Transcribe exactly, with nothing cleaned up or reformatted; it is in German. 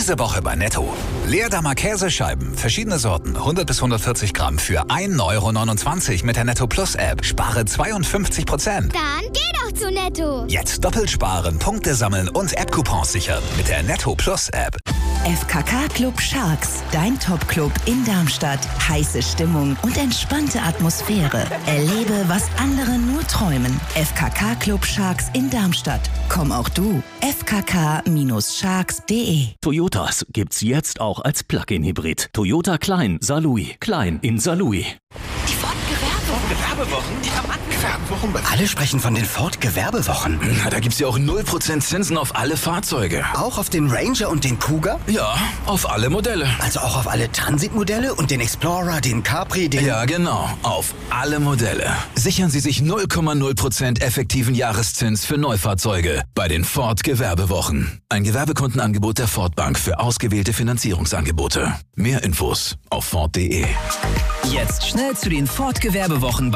Diese Woche bei Netto. Leerdammer Käsescheiben, verschiedene Sorten, hundert bis hundertvierzig Gramm für ein Euro neunundzwanzig mit der Netto Plus App. Spare zweiundfünfzig Prozent. Dann geh doch zu Netto. Jetzt doppelt sparen, Punkte sammeln und App-Coupons sichern mit der Netto Plus App. F K K Club Sharks, dein Top-Club in Darmstadt. Heiße Stimmung und entspannte Atmosphäre. Erlebe, was andere nur träumen. F K K Club Sharks in Darmstadt. Komm auch du. f k k Sharks punkt de. Toyotas gibt's jetzt auch als Plug-in-Hybrid. Toyota Klein Saarlouis. Klein in Saarlouis. Die Ford-Gewerbewochen. Gewerbewochen? Die Rabattgewerbewochen. Alle sprechen von den Ford-Gewerbewochen. Na, da gibt's ja auch null Prozent Zinsen auf alle Fahrzeuge. Auch auf den Ranger und den Kuga? Ja, auf alle Modelle. Also auch auf alle Transit-Modelle und den Explorer, den Capri, den... Ja, genau. Auf alle Modelle. Sichern Sie sich null Komma null Prozent effektiven Jahreszins für Neufahrzeuge bei den Ford-Gewerbewochen. Ein Gewerbekundenangebot der Ford Bank für ausgewählte Finanzierungsangebote. Mehr Infos auf Ford punkt de. Jetzt schnell zu den Ford-Gewerbewochen bei